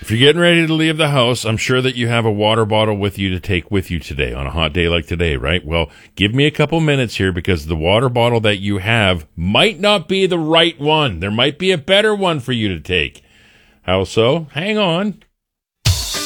If you're getting ready to leave the house, I'm sure that you have a water bottle with you to take with you today on a hot day like today, right? Well, give me a couple minutes here because the water bottle that you have might not be the right one. There might be a better one for you to take. How so? Hang on.